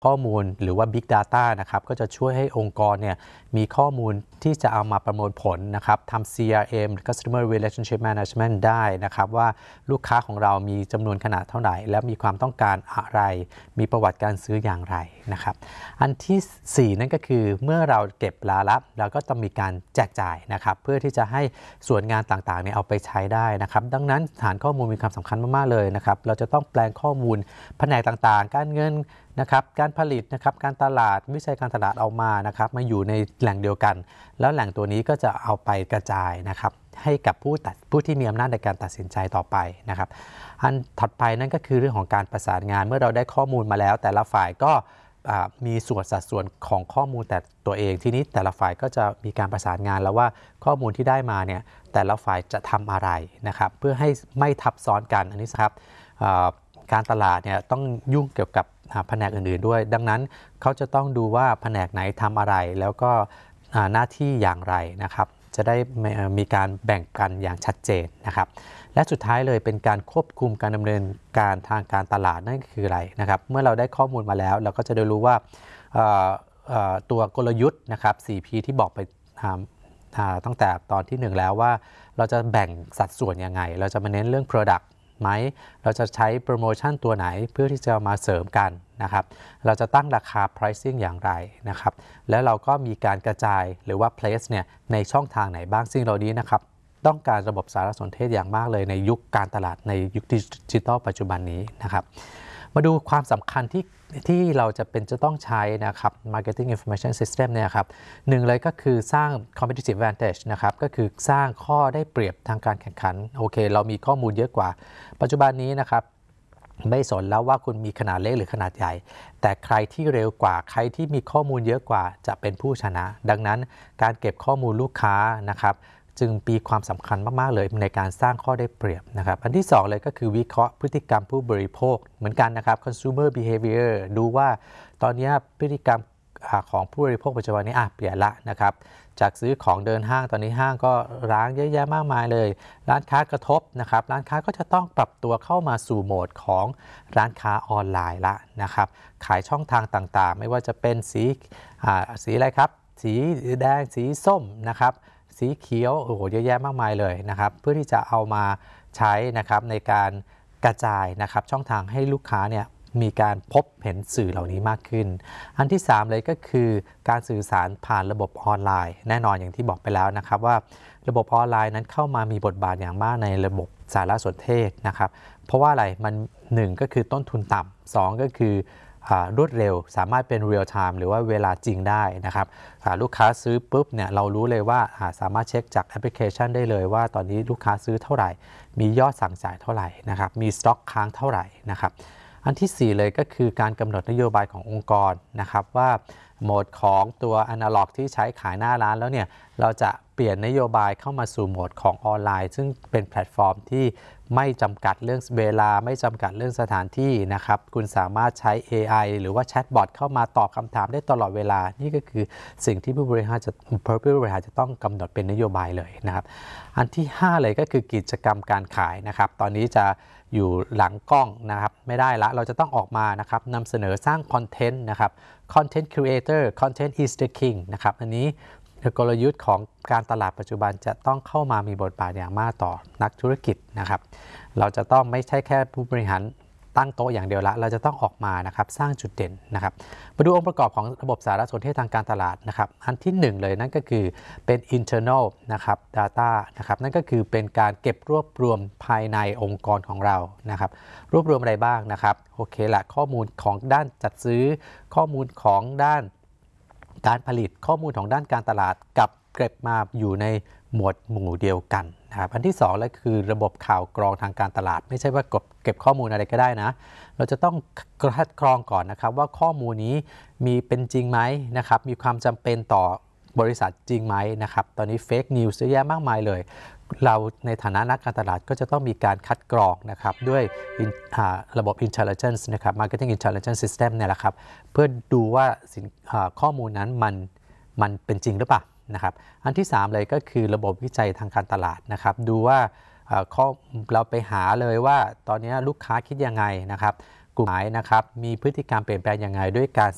ข้อมูลหรือว่า Big Data นะครับก็จะช่วยให้องค์กรเนี่ยมีข้อมูลที่จะเอามาประมวลผลนะครับทำ CRM Customer Relationship Management ได้นะครับว่าลูกค้าของเรามีจำนวนขนาดเท่าไหร่และมีความต้องการอะไรมีประวัติการซื้ออย่างไรนะครับอันที่4นั่นก็คือเมื่อเราเก็บรับเราก็ต้องมีการแจกจ่ายนะครับเพื่อที่จะให้ส่วนงานต่างๆเนี่ยเอาไปใช้ได้นะครับดังนั้นฐานข้อมูลมีความสำคัญมากๆเลยนะครับเราจะต้องแปลงข้อมูลแผนกต่างๆการเงินนะครับการผลิตนะครับการตลาดวิจัยการตลาดเอามานะครับมาอยู่ในแหล่งเดียวกันแล้วแหล่งตัวนี้ก็จะเอาไปกระจายนะครับให้กับผู้ที่มีอำนาจในการตัดสินใจต่อไปนะครับอันถัดไปนั่นก็คือเรื่องของการประสานงานเมื่อเราได้ข้อมูลมาแล้วแต่ละฝ่ายก็มีสัดส่วนของข้อมูลแต่ตัวเองทีนี้แต่ละฝ่ายก็จะมีการประสานงานแล้วว่าข้อมูลที่ได้มาเนี่ยแต่ละฝ่ายจะทำอะไรนะครับเพื่อให้ไม่ทับซ้อนกันอันนี้ครับการตลาดเนี่ยต้องยุ่งเกี่ยวกับแผนกอื่นๆด้วยดังนั้นเขาจะต้องดูว่าแผนกไหนทำอะไรแล้วก็หน้าที่อย่างไรนะครับจะได้มีการแบ่งกันอย่างชัดเจนนะครับและสุดท้ายเลยเป็นการควบคุมการดำเนินการทางการตลาดนั่นคืออะไรนะครับเมื่อเราได้ข้อมูลมาแล้วเราก็จะได้รู้ว่าตัวกลยุทธ์นะครับ 4P ที่บอกไปตั้งแต่ตอนที่1แล้วว่าเราจะแบ่งสัดส่วนยังไงเราจะมาเน้นเรื่อง Productไหมเราจะใช้โปรโมชั่นตัวไหนเพื่อที่จะมาเสริมกันนะครับเราจะตั้งราคา pricing อย่างไรนะครับแล้วเราก็มีการกระจายหรือว่า place เนี่ยในช่องทางไหนบ้างสิ่งเหล่านี้นะครับต้องการระบบสารสนเทศอย่างมากเลยในยุคการตลาดในยุคดิจิทัลปัจจุบันนี้นะครับมาดูความสำคัญที่เราจะต้องใช้นะครับ Marketing Information System เนี่ยครับหนึ่งเลยก็คือสร้าง competitive advantage นะครับก็คือสร้างข้อได้เปรียบทางการแข่งขันโอเคเรามีข้อมูลเยอะกว่าปัจจุบันนี้นะครับไม่สนแล้วว่าคุณมีขนาดเล็กหรือขนาดใหญ่แต่ใครที่เร็วกว่าใครที่มีข้อมูลเยอะกว่าจะเป็นผู้ชนะดังนั้นการเก็บข้อมูลลูกค้านะครับจึงมีความสำคัญมากๆเลยในการสร้างข้อได้เปรียบนะครับอันที่2เลยก็คือวิเคราะห์พฤติกรรมผู้บริโภคเหมือนกันนะครับ consumer behavior ดูว่าตอนนี้พฤติกรรมของผู้บริโภคปัจจุบันนี้เปลี่ยนละนะครับจากซื้อของเดินห้างตอนนี้ห้างก็ร้างเยอะแยะมากมายเลยร้านค้ากระทบนะครับร้านค้าก็จะต้องปรับตัวเข้ามาสู่โหมดของร้านค้าออนไลน์ละนะครับขายช่องทางต่างๆไม่ว่าจะเป็นสีอะไรครับสีแดงสีส้มนะครับสีเขียวโอ้โหเยอะแยะมากมายเลยนะครับเพื่อที่จะเอามาใช้นะครับในการกระจายนะครับช่องทางให้ลูกค้าเนี่ยมีการพบเห็นสื่อเหล่านี้มากขึ้นอันที่3เลยก็คือการสื่อสารผ่านระบบออนไลน์แน่นอนอย่างที่บอกไปแล้วนะครับว่าระบบออนไลน์นั้นเข้ามามีบทบาทอย่างมากในระบบสารสนเทศนะครับเพราะว่าอะไรมัน1ก็คือต้นทุนต่ำ2ก็คือรวดเร็วสามารถเป็น real time หรือว่าเวลาจริงได้นะครับลูกค้าซื้อปุ๊บเนี่ยเรารู้เลยว่าสามารถเช็คจากแอปพลิเคชันได้เลยว่าตอนนี้ลูกค้าซื้อเท่าไหร่มียอดสั่งจ่ายเท่าไหร่นะครับมีสต็อกค้างเท่าไหร่นะครับอันที่4เลยก็คือการกำหนดนโยบายขององค์กรนะครับว่าโหมดของตัวอนาล็อกที่ใช้ขายหน้าร้านแล้วเนี่ยเราจะเปลี่ยนนโยบายเข้ามาสู่โหมดของออนไลน์ซึ่งเป็นแพลตฟอร์มที่ไม่จำกัดเรื่องเวลาไม่จำกัดเรื่องสถานที่นะครับคุณสามารถใช้ AI หรือว่าแชทบอทเข้ามาตอบคำถามได้ตลอดเวลานี่ก็คือสิ่งที่ผู้บริหารจะต้องกำหนดเป็นนโยบายเลยนะครับอันที่5เลยก็คือกิจกรรมการขายนะครับตอนนี้จะอยู่หลังกล้องนะครับไม่ได้ละเราจะต้องออกมานะครับนำเสนอสร้างคอนเทนต์นะครับ Content Creator Content is the King นะครับอันนี้กลยุทธ์ของการตลาดปัจจุบันจะต้องเข้ามามีบทบาทอย่างมากต่อนักธุรกิจนะครับเราจะต้องไม่ใช่แค่ผู้บริหารตั้งโต๊ะอย่างเดียวละเราจะต้องออกมานะครับสร้างจุดเด่นนะครับมาดูองค์ประกอบของระบบสารสนเทศทางการตลาดนะครับอันที่1เลยนั่นก็คือเป็น internal นะครับ data นะครับนั่นก็คือเป็นการเก็บรวบรวมภายในองค์กรของเรานะครับรวบรวมอะไรบ้างนะครับโอเคละข้อมูลของด้านจัดซื้อข้อมูลของด้านการผลิตข้อมูลของด้านการตลาดกับเก็บมาอยู่ในหมวดหมู่เดียวกันนะครับอันที่2แล้วคือระบบข่าวกรองทางการตลาดไม่ใช่ว่าเก็บข้อมูลอะไรก็ได้นะเราจะต้องคัดกรองก่อนนะครับว่าข้อมูลนี้มีเป็นจริงไหมนะครับมีความจำเป็นต่อบริษัทจริงไหมนะครับตอนนี้เฟกนิวส์เยอะแยะมากมายเลยเราในฐานะนักการตลาดก็จะต้องมีการคัดกรองนะครับด้วยระบบ intelligence นะครับ marketing intelligence system เนี่ยแหละครับเพื่อดูว่าข้อมูลนั้นมันเป็นจริงหรือเปล่านะครับอันที่3เลยก็คือระบบวิจัยทางการตลาดนะครับดูว่าเราไปหาเลยว่าตอนนี้ลูกค้าคิดยังไงนะครับกลุ่มไหนนะครับมีพฤติกรรมเปลี่ยนแปลงยังไงด้วยการ